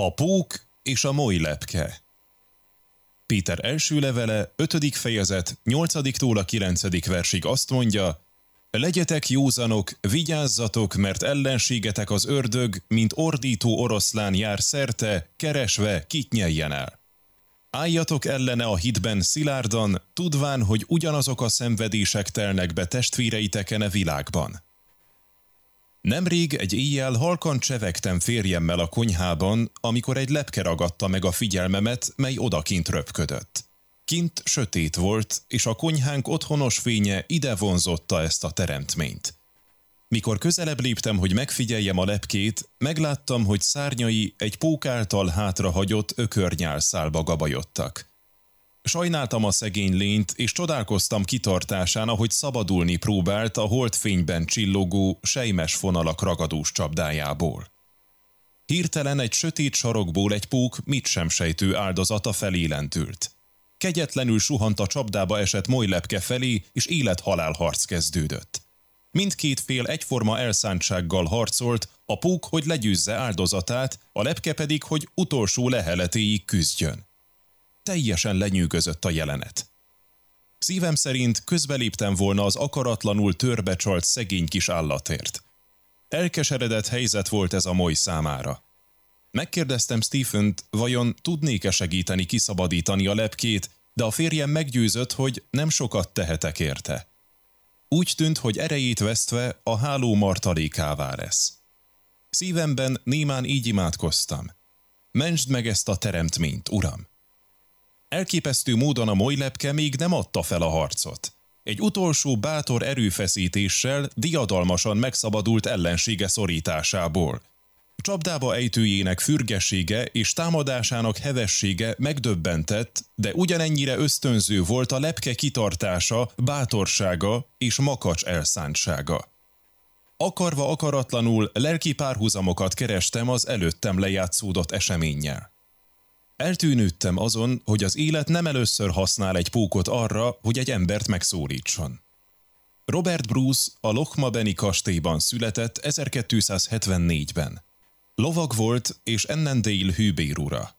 A pók és a molylepke. Péter első levele, 5. fejezet, 8-tól a 9. versig azt mondja: legyetek józanok, vigyázzatok, mert ellenségetek az ördög, mint ordító oroszlán jár szerte, keresve, kit nyeljen el. Álljatok ellene a hitben szilárdan, tudván, hogy ugyanazok a szenvedések telnek be testvéreiteken a világban. Nemrég egy éjjel halkan csevegtem férjemmel a konyhában, amikor egy lepke ragadta meg a figyelmemet, mely odakint röpködött. Kint sötét volt, és a konyhánk otthonos fénye ide vonzotta ezt a teremtményt. Mikor közelebb léptem, hogy megfigyeljem a lepkét, megláttam, hogy szárnyai egy pók által hátrahagyott ökörnyálszálba gabajodtak. Sajnáltam a szegény lényt, és csodálkoztam kitartásán, ahogy szabadulni próbált a holdfényben csillogó, selymes fonalak ragadós csapdájából. Hirtelen egy sötét sarokból egy pók mit sem sejtő áldozata felé lendült. Kegyetlenül suhant a csapdába esett molylepke felé, és élet-halál harc kezdődött. Mindkét fél egyforma elszántsággal harcolt, a pók, hogy legyőzze áldozatát, a lepke pedig, hogy utolsó leheletéig küzdjön. Teljesen lenyűgözött a jelenet. Szívem szerint közbeléptem volna az akaratlanul törbecsalt szegény kis állatért. Elkeseredett helyzet volt ez a moly számára. Megkérdeztem Stephent, vajon tudnék-e segíteni kiszabadítani a lepkét, de a férjem meggyőzött, hogy nem sokat tehetek érte. Úgy tűnt, hogy erejét vesztve a háló martalékává lesz. Szívemben némán így imádkoztam: mentsd meg ezt a teremtményt, Uram! Elképesztő módon a molylepke még nem adta fel a harcot. Egy utolsó bátor erőfeszítéssel diadalmasan megszabadult ellensége szorításából. Csapdába ejtőjének fürgessége és támadásának hevessége megdöbbentett, de ugyanennyire ösztönző volt a lepke kitartása, bátorsága és makacs elszántsága. Akarva akaratlanul lelki párhuzamokat kerestem az előttem lejátszódott eseménnyel. Eltűnődtem azon, hogy az élet nem először használ egy pókot arra, hogy egy embert megszólítson. Robert Bruce a Lochmabeni kastélyban született 1274-ben. Lovag volt és Annandale hűbérura.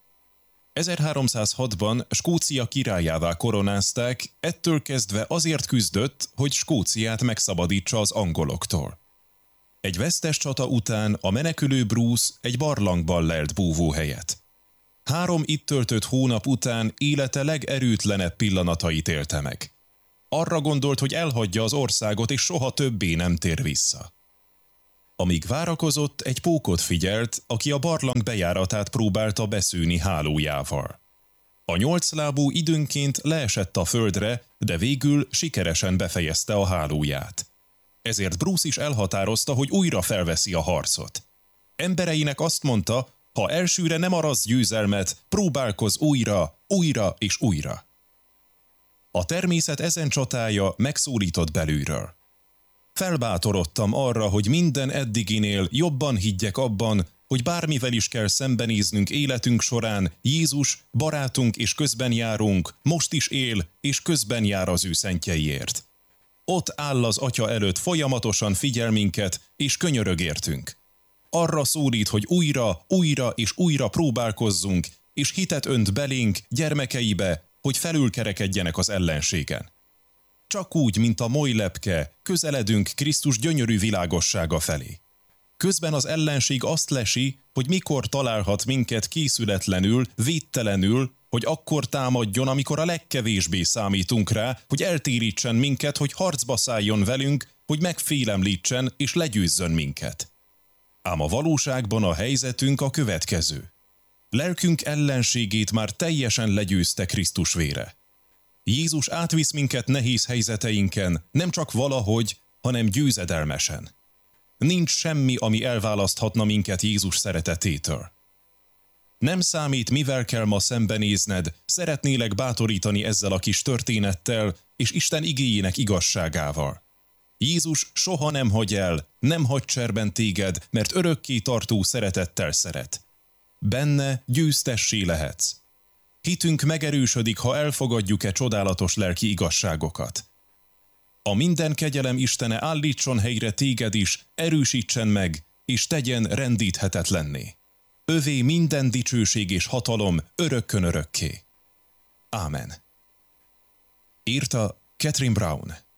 1306-ban Skócia királyává koronázták, ettől kezdve azért küzdött, hogy Skóciát megszabadítsa az angoloktól. Egy vesztes csata után a menekülő Bruce egy barlangban lelt búvóhelyet. 3 itt töltött hónap után élete legerőtlenebb pillanatait élte meg. Arra gondolt, hogy elhagyja az országot, és soha többé nem tér vissza. Amíg várakozott, egy pókot figyelt, aki a barlang bejáratát próbálta beszűni hálójával. A 8 lábú időnként leesett a földre, de végül sikeresen befejezte a hálóját. Ezért Bruce is elhatározta, hogy újra felveszi a harcot. Embereinek azt mondta: ha elsőre nem arasz győzelmet, próbálkozz újra, újra és újra. A természet ezen csatája megszólított belülről. Felbátorodtam arra, hogy minden eddiginél jobban higgyek abban, hogy bármivel is kell szembenéznünk életünk során, Jézus, barátunk és közben járunk, most is él és közben jár az ő szentjeiért. Ott áll az Atya előtt, folyamatosan figyel minket és könyörög értünk. Arra szólít, hogy újra, újra és újra próbálkozzunk, és hitet önt belénk, gyermekeibe, hogy felülkerekedjenek az ellenségen. Csak úgy, mint a molylepke, közeledünk Krisztus gyönyörű világossága felé. Közben az ellenség azt lesi, hogy mikor találhat minket készületlenül, védtelenül, hogy akkor támadjon, amikor a legkevésbé számítunk rá, hogy eltérítsen minket, hogy harcba szálljon velünk, hogy megfélemlítsen és legyőzzön minket. Ám a valóságban a helyzetünk a következő. Lelkünk ellenségét már teljesen legyőzte Krisztus vére. Jézus átvisz minket nehéz helyzeteinken, nem csak valahogy, hanem győzedelmesen. Nincs semmi, ami elválaszthatna minket Jézus szeretetétől. Nem számít, mivel kell ma szembenézned, szeretnélek bátorítani ezzel a kis történettel és Isten igéjének igazságával. Jézus soha nem hagy el, nem hagy cserben téged, mert örökké tartó szeretettel szeret. Benne győztessé lehetsz. Hitünk megerősödik, ha elfogadjuk-e csodálatos lelki igazságokat. A minden kegyelem Istene állítson helyre téged is, erősítsen meg, és tegyen rendíthetetlenné. övé minden dicsőség és hatalom örökkön örökké. Ámen. Írta Catherine Brown.